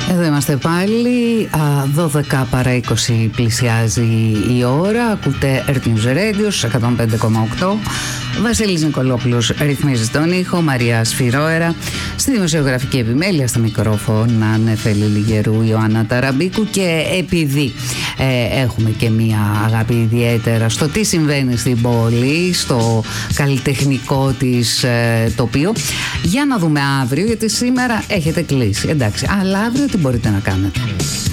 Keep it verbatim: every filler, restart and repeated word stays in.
Εδώ είμαστε πάλι, δώδεκα παρά είκοσι πλησιάζει η ώρα. Ακούτε Earth News Radio εκατόν πέντε κόμμα οκτώ. Βασίλης Νικολόπουλος ρυθμίζει τον ήχο, Μαρία Σφυρόερα στη δημοσιογραφική επιμέλεια, στα μικρόφωνα Νεφέλη Λιγερού, Ιωάννα Ταραμπίκου. Και επειδή ε, έχουμε και μία αγάπη ιδιαίτερα στο τι συμβαίνει στην πόλη, στο καλλιτεχνικό της ε, τοπίο, για να δούμε αύριο, γιατί σήμερα έχετε κλείσει, εντάξει, αλλά αύριο τι μπορείτε να κάνετε?